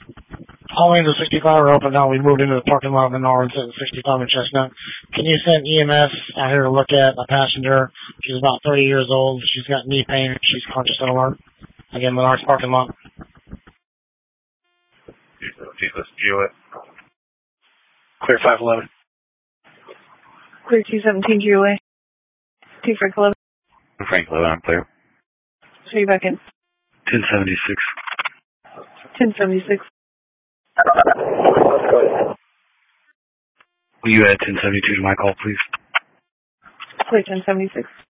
All lanes of 65 are open now. We moved into the parking lot of Menards at 65 and Chestnut. Can you send EMS out here to look at a passenger? She's about 30 years old. She's got knee pain. She's conscious and alert. Again, Menards parking lot. Let's view it. Clear 511. Clear 217 GOA. T Frank 11. Frank 11, I'm clear. So you back in. 1076. 1076. Will you add 1072 to my call, please? Clear 1076.